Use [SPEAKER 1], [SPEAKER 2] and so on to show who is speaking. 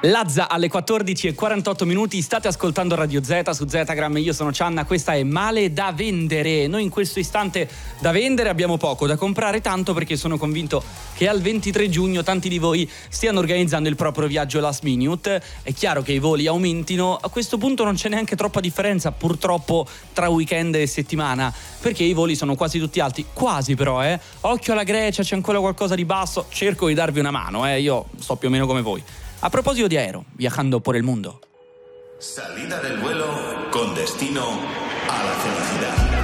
[SPEAKER 1] Lazza alle 14:48, state ascoltando Radio Z su Zetagram, io sono Cianna, questa è Male da vendere. Noi in questo istante da vendere abbiamo poco, da comprare tanto, perché sono convinto che al 23 giugno tanti di voi stiano organizzando il proprio viaggio last minute. È chiaro che i voli aumentino, a questo punto non c'è neanche troppa differenza purtroppo tra weekend e settimana, perché i voli sono quasi tutti alti, quasi però, occhio alla Grecia, c'è ancora qualcosa di basso, cerco di darvi una mano, io sto più o meno come voi. A proposito di aereo, viajando por el mundo.
[SPEAKER 2] Salida del vuelo con destino a la felicidad.